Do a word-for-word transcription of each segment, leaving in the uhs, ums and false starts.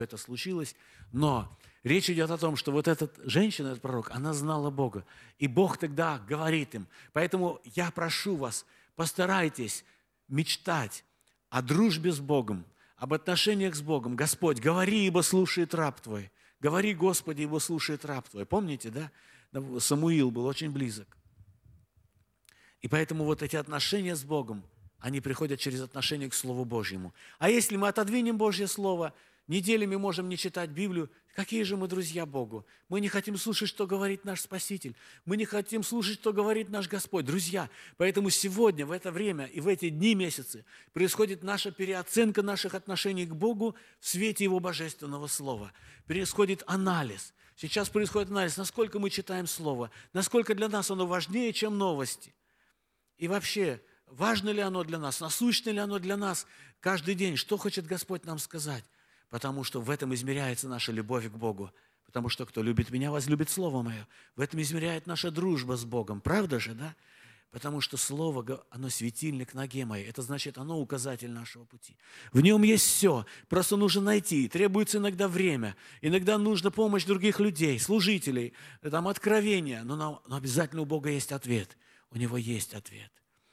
это случилось, но речь идет о том, что вот эта женщина, этот пророк, она знала Бога, и Бог тогда говорит им. Поэтому я прошу вас, постарайтесь мечтать о дружбе с Богом, об отношениях с Богом. Господь, говори, ибо слушает раб Твой. Говори, Господи, ибо слушает раб Твой. Помните, да? Самуил был очень близок. И поэтому вот эти отношения с Богом, они приходят через отношение к Слову Божьему. А если мы отодвинем Божье Слово, неделями можем не читать Библию, какие же мы друзья Богу? Мы не хотим слушать, что говорит наш Спаситель. Мы не хотим слушать, что говорит наш Господь. Друзья, поэтому сегодня, в это время и в эти дни, месяцы происходит наша переоценка наших отношений к Богу в свете Его Божественного Слова. Происходит анализ. Сейчас происходит анализ, насколько мы читаем Слово, насколько для нас оно важнее, чем новости. И вообще, важно ли оно для нас, насущно ли оно для нас каждый день, что хочет Господь нам сказать. Потому что в этом измеряется наша любовь к Богу. Потому что кто любит меня, возлюбит Слово Мое. В этом измеряет наша дружба с Богом. Правда же, да? Потому что Слово, оно светильник ноге моей. Это значит, оно указатель нашего пути. В нем есть все. Просто нужно найти. Требуется иногда время. Иногда нужна помощь других людей, служителей, там, откровения. Но, нам, но обязательно у Бога есть ответ. У Него есть ответ.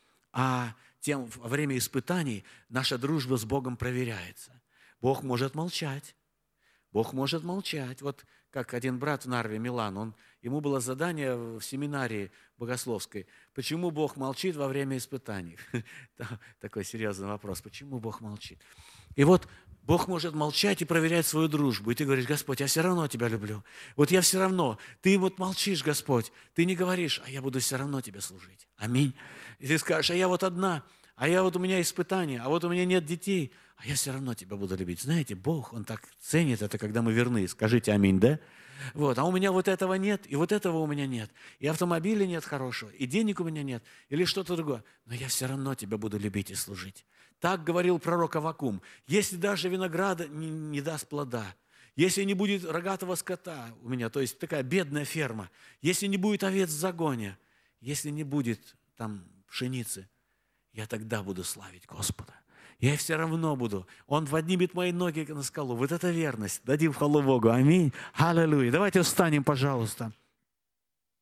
А тем во время испытаний наша дружба с Богом проверяется. Бог может молчать. Бог может молчать. Вот как один брат в Нарве, Милан, он, ему было задание в семинарии богословской. Почему Бог молчит во время испытаний? Такой серьезный вопрос. Почему Бог молчит? И вот Бог может молчать и проверять свою дружбу. И ты говоришь: Господь, я все равно тебя люблю. Вот я все равно. Ты вот молчишь, Господь. Ты не говоришь, а я буду все равно тебе служить. Аминь. И ты скажешь: а я вот одна, а я вот у меня испытания, а вот у меня нет детей, а я все равно тебя буду любить. Знаете, Бог, Он так ценит это, когда мы верны. Скажите аминь, да? Вот. А у меня вот этого нет, и вот этого у меня нет. И автомобиля нет хорошего, и денег у меня нет, или что-то другое. Но я все равно тебя буду любить и служить. Так говорил пророк Аввакум. Если даже винограда не, не даст плода, если не будет рогатого скота у меня, то есть такая бедная ферма, если не будет овец в загоне, если не будет там пшеницы, я тогда буду славить Господа. Я все равно буду. Он поднимет мои ноги на скалу. Вот это верность. Дадим хвалу Богу. Аминь. Аллилуйя. Давайте встанем, пожалуйста.